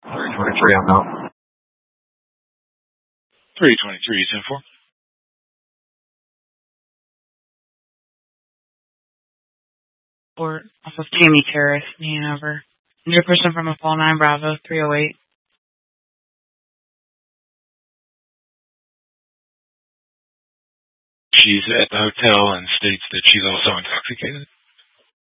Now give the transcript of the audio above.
323 on out. 323, 10-4. Or off of Jamie Terrace, in Hanover. New person from a Fall 9 Bravo 308. She's at the hotel and states that she's also intoxicated.